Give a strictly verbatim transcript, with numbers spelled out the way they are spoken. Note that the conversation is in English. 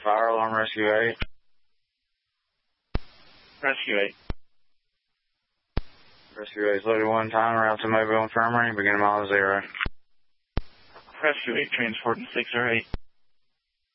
Fire alarm, Rescue eight. Rescue eight. Rescue eight is loaded one time, route to Mobile Infirmary, beginning mile zero. Rescue eight, transport six or eight.